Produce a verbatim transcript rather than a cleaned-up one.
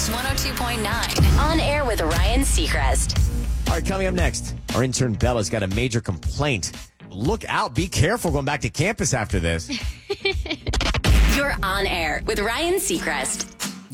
Mix one oh two point nine. On air with Ryan Seacrest. All right, coming up next, our intern Bella's got a major complaint. Look out. Be careful going back to campus after this. You're on air with Ryan Seacrest.